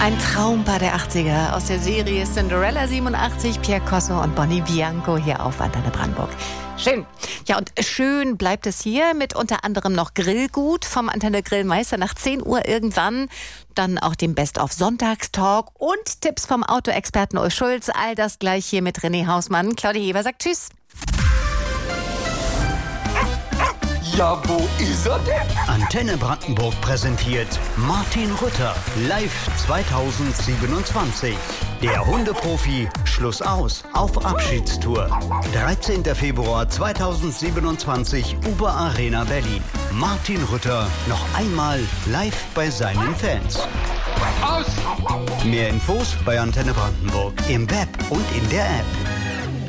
Ein Traumpaar der 80er aus der Serie Cinderella 87, Pierre Corso und Bonnie Bianco hier auf Antenne Brandenburg. Schön. Ja, und schön bleibt es hier mit unter anderem noch Grillgut vom Antenne Grillmeister nach 10 Uhr irgendwann. Dann auch dem Best-of-Sonntagstalk und Tipps vom Autoexperten Ulf Schulz. All das gleich hier mit René Hausmann. Claudia Heber sagt Tschüss. Ja, wo ist er denn? Antenne Brandenburg präsentiert Martin Rütter live 2027. Der Hundeprofi Schluss aus auf Abschiedstour. 13. Februar 2027 Uber Arena Berlin. Martin Rütter noch einmal live bei seinen Fans. Aus! Mehr Infos bei Antenne Brandenburg im Web und in der App.